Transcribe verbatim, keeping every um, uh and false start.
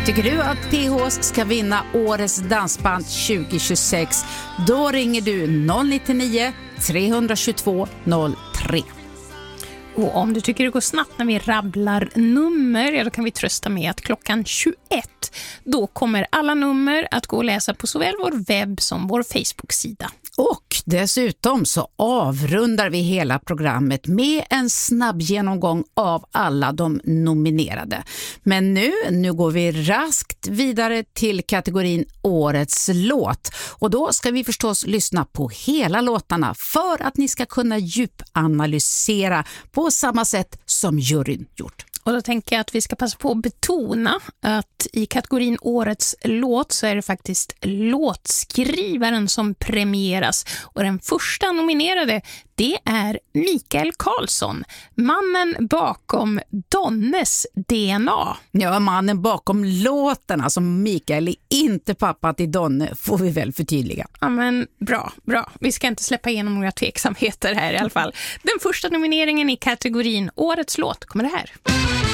Tycker du att P H S ska vinna årets dansband tjugo tjugosex? Då ringer du noll nio nio, tre två två, noll tre. Och om du tycker det går snabbt när vi rabblar nummer, ja, då kan vi trösta med att klockan tjugoett, då kommer alla nummer att gå att läsa på såväl vår webb som vår Facebook-sida. Och dessutom så avrundar vi hela programmet med en snabb genomgång av alla de nominerade. Men nu, nu går vi raskt vidare till kategorin Årets låt. Och då ska vi förstås lyssna på hela låtarna för att ni ska kunna djupanalysera på samma sätt som juryn gjort. Och då tänker jag att vi ska passa på att betona att i kategorin Årets låt så är det faktiskt låtskrivaren som premieras. Och den första nominerade, det är Mikael Karlsson, mannen bakom Donnes D N A. Ja, mannen bakom låten, alltså Mikael är inte pappa till Donne, får vi väl förtydliga. Ja, men bra, bra. Vi ska inte släppa igenom några tveksamheter här i alla fall. Den första nomineringen i kategorin Årets låt kommer det här.